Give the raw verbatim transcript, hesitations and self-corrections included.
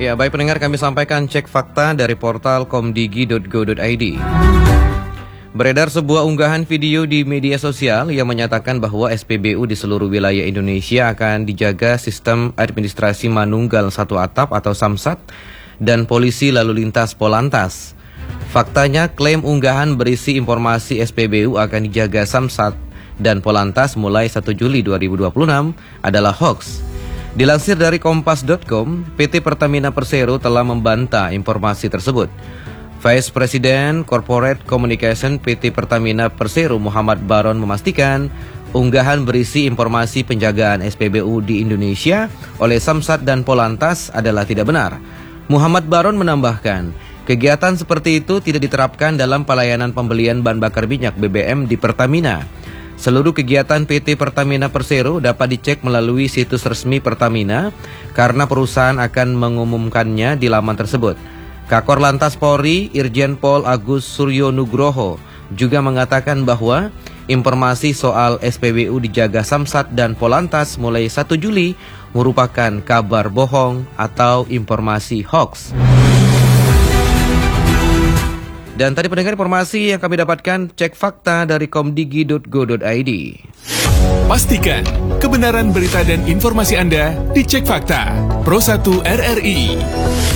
Ya, baik pendengar, kami sampaikan cek fakta dari portal komdigi titik go titik i d. Beredar sebuah unggahan video di media sosial yang menyatakan bahwa S P B U di seluruh wilayah Indonesia akan dijaga sistem administrasi manunggal satu atap atau Samsat dan polisi lalu lintas Polantas. Faktanya, klaim unggahan berisi informasi S P B U akan dijaga Samsat dan Polantas mulai satu Juli dua ribu dua puluh enam adalah hoax. Dilansir dari kompas titik com, P T Pertamina Persero telah membantah informasi tersebut. Vice President Corporate Communication P T Pertamina Persero Muhammad Baron memastikan unggahan berisi informasi penjagaan S P B U di Indonesia oleh Samsat dan Polantas adalah tidak benar. Muhammad Baron menambahkan, kegiatan seperti itu tidak diterapkan dalam pelayanan pembelian bahan bakar minyak B B M di Pertamina. Seluruh kegiatan P T Pertamina Persero dapat dicek melalui situs resmi Pertamina karena perusahaan akan mengumumkannya di laman tersebut. Kakor Lantas Polri, Irjen Pol Agus Suryo Nugroho juga mengatakan bahwa informasi soal S P B U dijaga Samsat dan Polantas mulai satu Juli merupakan kabar bohong atau informasi hoax. Dan tadi pendengar informasi yang kami dapatkan, cek fakta dari komdigi titik go titik i d. Pastikan kebenaran berita dan informasi Anda dicek fakta. Pro satu R R I.